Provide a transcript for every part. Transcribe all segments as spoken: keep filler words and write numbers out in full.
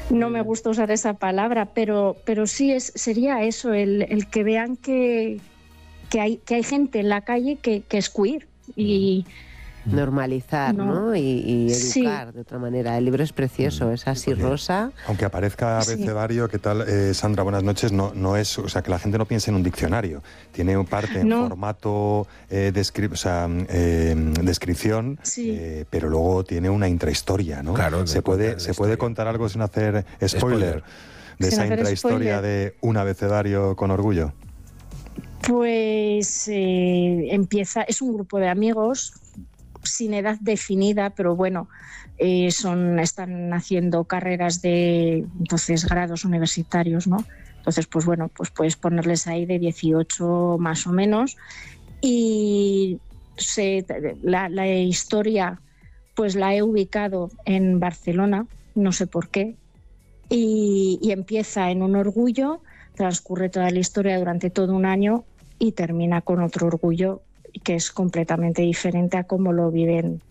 no me gusta usar esa palabra, pero, pero sí es, sería eso, el, el que vean que, que, hay, que hay gente en la calle que, que es queer y... Normalizar, ¿no? ¿no? Y, y educar sí. de otra manera. El libro es precioso, mm. es así Oye, rosa. Aunque aparezca abecedario, sí. ¿qué tal, eh, Sandra? Buenas noches. No, no es, o sea, que la gente no piense en un diccionario. Tiene un parte en no. formato eh, descri- o sea, eh, descripción, sí. eh, pero luego tiene una intrahistoria, ¿no? Claro. Se puede, se puede contar algo sin hacer spoiler, spoiler. de sin esa intrahistoria spoiler. de un abecedario con orgullo. Pues eh, empieza, es un grupo de amigos sin edad definida, pero bueno, eh, son están haciendo carreras de entonces grados universitarios, ¿no? Entonces, pues bueno, pues puedes ponerles ahí de dieciocho más o menos y se, la, la historia pues la he ubicado en Barcelona, no sé por qué, y, y empieza en un orgullo, transcurre toda la historia durante todo un año y termina con otro orgullo que es completamente diferente a cómo lo viven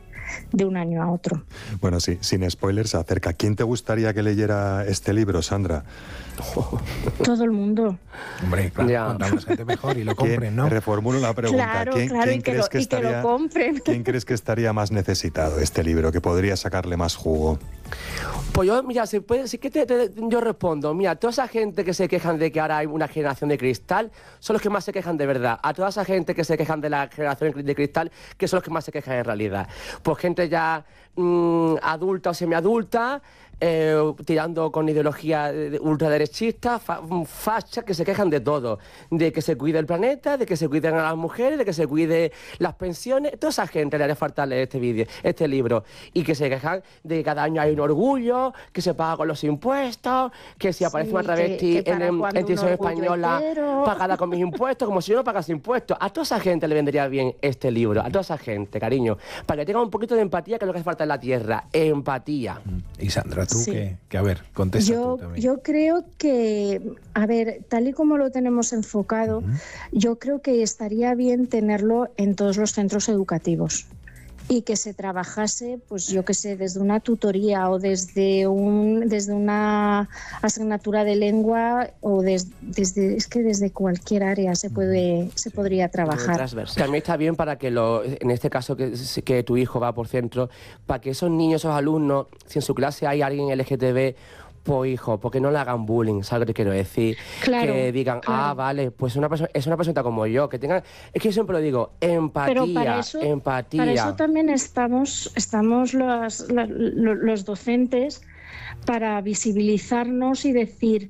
de un año a otro. Bueno, sí, sin spoilers, se acerca. ¿Quién te gustaría que leyera este libro, Sandra? Oh. Todo el mundo. Hombre, claro, ya. Cuanta más gente mejor y lo compren, ¿no? Reformulo la pregunta. Claro, ¿Quién, claro, ¿quién y, que crees lo, que y estaría, que lo compren. ¿Quién crees que estaría más necesitado este libro, que podría sacarle más jugo? Pues yo, mira, si puede, si que te, te, yo respondo, mira, toda esa gente que se quejan de que ahora hay una generación de cristal, son los que más se quejan de verdad. A toda esa gente que se quejan de la generación de cristal, que son los que más se quejan en realidad. Pues gente ya mmm, adulta o semiadulta, eh, tirando con ideología ultraderechista, fa, facha, que se quejan de todo. De que se cuide el planeta, de que se cuiden a las mujeres, de que se cuide las pensiones. Toda esa gente le haría falta leer este vídeo, este libro. Y que se quejan de que cada año hay un orgullo, que se paga con los impuestos, que si aparece sí, una travesti que, que en, en televisión española entero. Pagada con mis impuestos, como si yo no pagase impuestos. A toda esa gente le vendría bien este libro, a toda esa gente, cariño, para que tenga un poquito de empatía, que es lo que hace falta en la tierra, empatía. Y Sandra, tú sí. que, que, a ver, contesta yo, tú también. Yo creo que, a ver, tal y como lo tenemos enfocado, uh-huh. yo creo que estaría bien tenerlo en todos los centros educativos. Y que se trabajase, pues yo qué sé, desde una tutoría o desde un desde una asignatura de lengua o des, desde es que desde cualquier área se puede se sí. podría trabajar. También está bien para que lo, en este caso que, que tu hijo va por centro, para que esos niños, esos alumnos, si en su clase hay alguien L G T B, pues hijo, porque no le hagan bullying, ¿sabes lo que quiero decir? Claro, que digan, claro. ah, vale, pues una persona, es una persona como yo, que tengan, es que yo siempre lo digo, empatía, Pero para eso, empatía. Para eso también estamos, estamos los, los docentes para visibilizarnos y decir,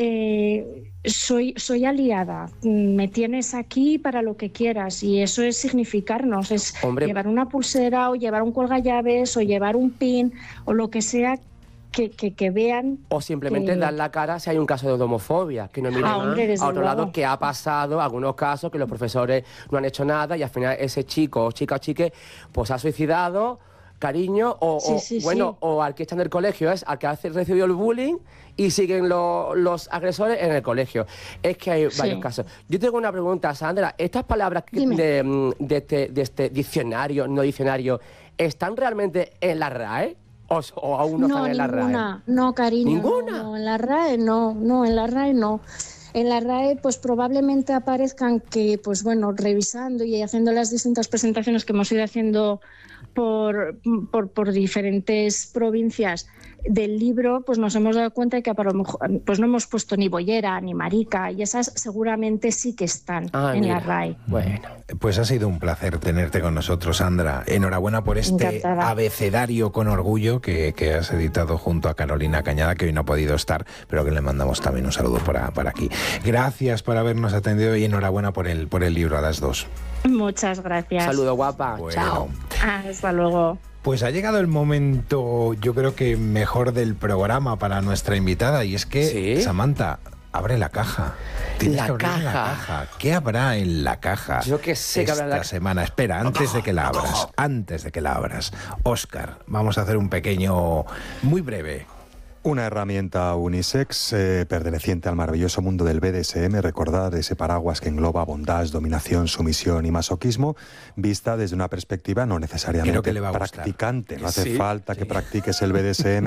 eh, soy, soy aliada, me tienes aquí para lo que quieras, y eso es significarnos, es Hombre. llevar una pulsera o llevar un colgallaves o llevar un pin o lo que sea. Que, que, que vean... O simplemente que... dar la cara si hay un caso de homofobia, que no miren ah, hombre, a otro luego. lado, que ha pasado algunos casos que los profesores no han hecho nada y al final ese chico o chica o chique pues ha suicidado, cariño, o, sí, o sí, bueno, sí. o al que está en el colegio es al que ha recibido el bullying y siguen lo, los agresores en el colegio. Es que hay varios sí. casos. Yo tengo una pregunta, Sandra, ¿estas palabras de, de, este, de este diccionario, no diccionario, están realmente en la R A E? ¿O, o aún no, no están en la R A E? Ninguna, no, cariño. ¿Ninguna? No, no, en la R A E no, no, en la R A E no. En la R A E pues probablemente aparezcan que, pues bueno, revisando y haciendo las distintas presentaciones que hemos ido haciendo por, por, por diferentes provincias del libro, pues nos hemos dado cuenta de que a lo mejor pues no hemos puesto ni bollera ni marica, y esas seguramente sí que están ah, en mira. la R A E. Bueno, pues ha sido un placer tenerte con nosotros, Sandra. Enhorabuena por este Encantada. abecedario con orgullo que, que has editado junto a Carolina Cañada, que hoy no ha podido estar, pero que le mandamos también un saludo para, para aquí. Gracias por habernos atendido y enhorabuena por el, por el libro a las dos. Muchas gracias. Saludo, guapa. Bueno. Chao. Hasta luego. Pues ha llegado el momento, yo creo que mejor del programa para nuestra invitada, y es que, ¿sí? Samantha, abre la caja. Tienes la que abrir caja. la caja. ¿Qué habrá en la caja? Yo que sé que esta habrá la... semana. Espera, antes de que la abras, antes de que la abras, Óscar, vamos a hacer un pequeño, muy breve. Una herramienta unisex eh, perteneciente al maravilloso mundo del B D S M, recordad ese paraguas que engloba bondage, dominación, sumisión y masoquismo, vista desde una perspectiva no necesariamente que le va a practicante. No hace sí, falta sí. que practiques el B D S M.